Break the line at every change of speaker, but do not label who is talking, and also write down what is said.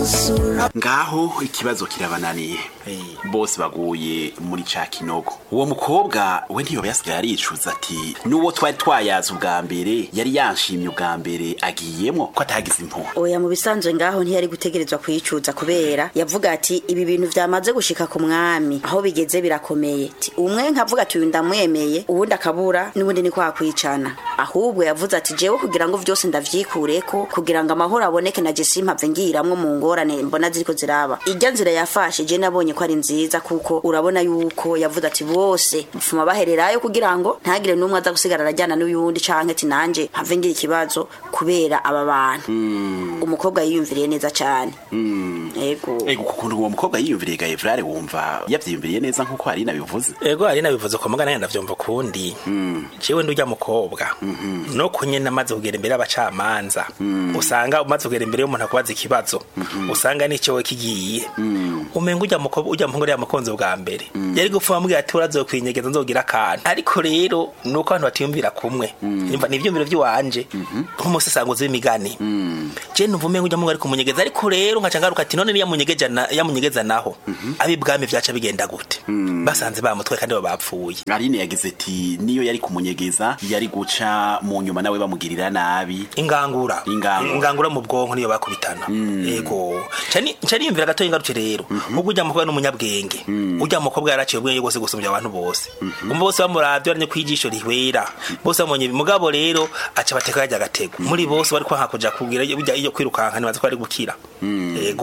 ngaho ikibazo kirabananiye bose baguye muri ca kinogo. Uwo mukobwa we ntiyoba yasigaye aricuza ati n'uwo twari twayaza ubwa mbere yari yanshimye ubwa mbere agiyemwo ko atagize impuhwe.
Oya mu bisanzwe ngaho ntiyari gutegerezwa kwicuza kubera yavuga ati ibi bintu vyamaze gushika ku mwami aho bigeze birakomeye. Umwe nkavuga ati uyu ndamwemeye uwundi akabura n'ubundi ni kwa kwicana. Ahubwo yavuze ati jewe kugira ngo vyose ndavyikureko kugira ngo amahoro aboneke na je simpave ngiramwo mu ngorane mbona ziriko ziraba. Irya nzira yafashe je nabonye ko ari nziza kuko urabona yuko yavuze ati bose mfuma bahererayo kugira ngo ntagire n'umwe aza gusigara arajyana n'uyundi canke ati nanje have ngira ikibazo kubera aba bantu. Umukobwa yiyumviriye neza cyane. Ego
kukuntu uwo mukobwa yiyumviriye ga Evrare wumva yavyiyumviriye neza nkuko hari nabivuze.
Ego hari nabivuze ko mugana yenda vyumva kundi. Jewe ndujya mukobwa no kunyena maze kugera imbere abacamanza usanga umaze kugera imbere y'umuntu akubaza ikibazo usanga nico we kigiye umenga ujya mukobwa ujya muhungu ya mukonzo bwa mbere yari gupfa mbwira ati urazo kwinyegeza nzogira akantu ariko rero nuko abantu batiyumvira kumwe nimba nivyumviro by'uwanje nk'umusesanguzi w'imigani je numva umenga ujya muhungu ari kumunyegeza ariko rero nkaca ngaruka ati none yamunyegeza naho abibwami vyaca bigenda gute basanze bamutwe kandi babapfuye.
Aline yagize ati niyo yari kumunyegeza yari guca mu nyuma nawe bamugirira nabi ingangura mu bwonko niyo bakubitana. Ego cani yumvira gato ingaruke rero ubwo ujya mukobwa n'umunyabwenge ujya mukobwa yaraciye ubwenge bwose gusumbya abantu bose bose bamuravye baranye kwijisho rihwera bose bamonye mugabo rero aca bateka yajya gatego muri bose bari kwa hakuja kugira iyo kwirukanka nibaza ko ari gukira. Ego